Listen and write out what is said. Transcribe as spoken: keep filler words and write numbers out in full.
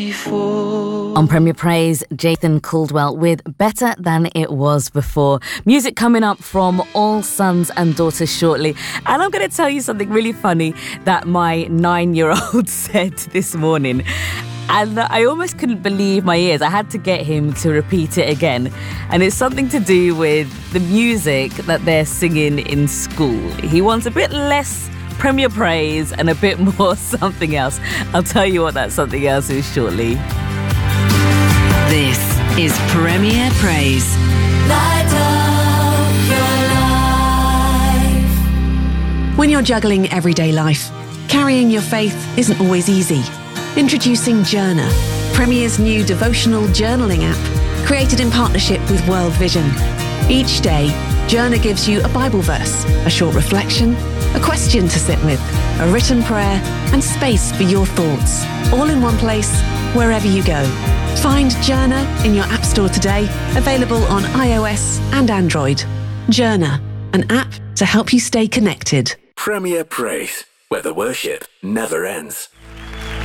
On Premier Praise, Jathan Caldwell with Better Than It Was Before. Music coming up from All Sons and Daughters shortly. And I'm going to tell you something really funny that my nine-year-old said this morning. And I almost couldn't believe my ears. I had to get him to repeat it again. And it's something to do with the music that they're singing in school. He wants a bit less Premier Praise and a bit more something else. I'll tell you what that something else is shortly. This is Premier Praise. Light up your life. When you're juggling everyday life, carrying your faith isn't always easy. Introducing Journa, Premier's new devotional journaling app, created in partnership with World Vision. Each day, Journa gives you a Bible verse, a short reflection, a question to sit with, a written prayer, and space for your thoughts, all in one place, wherever you go. Find Journa in your App Store today, available on iOS and Android. Journa, an app to help you stay connected. Premier Praise, where the worship never ends.